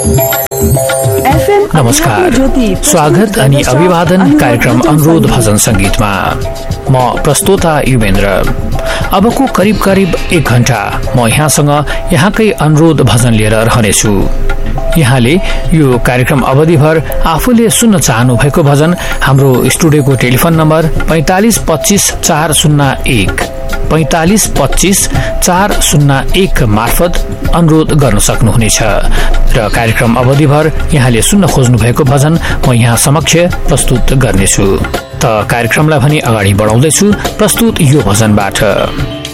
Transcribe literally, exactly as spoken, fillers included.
नमस्कार, स्वागत अनि अभिवादन कार्यक्रम अनुरोध भजन संगीतमा। म प्रस्तोता युवेन्द्र। अबको करिब करिब एक घण्टा म यहाँसँग यहाँकै अनुरोध भजन लिएर रहनेछु। यहाँले यो कार्यक्रम अवधिभर आफूले सुन्न चाहनु भएको भजन हाम्रो स्टुडियोको टेलिफोन नम्बर पैंतालिस पच्चीस चार शून्य एक पैंतालिस पच्चीस चार शून्य एक मार्फत अनुरोध गर्न सक्नुहुनेछ र कार्यक्रम अवधिभर यहाँले सुन्न खोज्नु भएको भजन म यहाँ समक्ष प्रस्तुत गर्नेछु। त कार्यक्रमलाई भने अगाडि बढाउँदैछु प्रस्तुत यो भजनबाट।